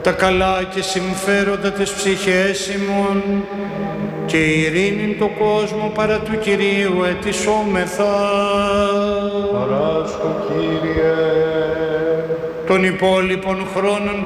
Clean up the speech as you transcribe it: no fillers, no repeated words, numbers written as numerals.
τα καλά και συμφέροντα της ψυχές ημών και ειρήνην το κόσμο παρά του Κυρίου ετισόμεθα. Παράσκω, Κύριε. Των υπόλοιπων χρόνων